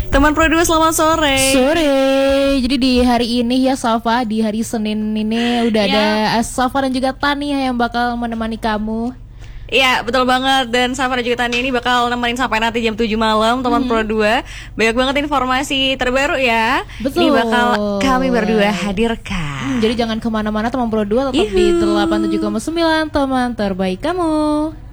Teman Pro 2 selamat sore. Sore. Jadi di hari ini ya Safa, di hari Senin ini udah ada Safa dan juga Tania yang bakal menemani kamu. Iya betul banget. Dan Safa dan juga Tania ini bakal nemenin sampai nanti jam 7 malam teman Pro 2. Banyak banget informasi terbaru ya. Betul. Ini bakal kami berdua hadirkan. Jadi jangan kemana-mana teman Pro 2, tetap di 87,9 teman terbaik kamu.